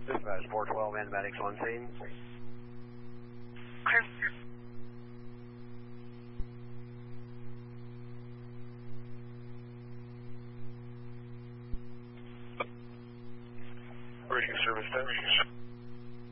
Dispatch 412 and medics on scene. Clear. Reading service 10.